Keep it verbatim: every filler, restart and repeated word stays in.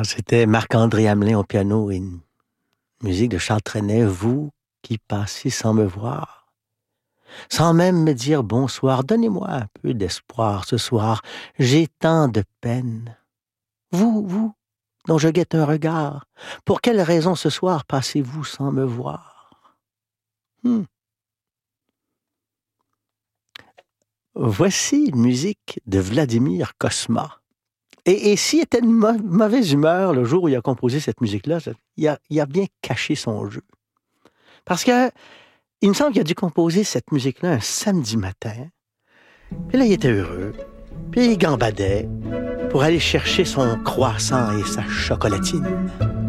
c'était Marc-André Hamelin au piano et une musique de Charles Trenet, vous qui passez sans me voir, sans même me dire bonsoir, donnez-moi un peu d'espoir ce soir, j'ai tant de peine. Vous, vous, dont je guette un regard, pour quelle raison ce soir passez-vous sans me voir? Hmm. Voici une musique de Vladimir Cosma. Et, et s'il était de mau- mauvaise humeur le jour où il a composé cette musique-là, ça- il a, il a bien caché son jeu. Parce que il me semble qu'il a dû composer cette musique-là un samedi matin. Puis là, il était heureux. Puis il gambadait pour aller chercher son croissant et sa chocolatine.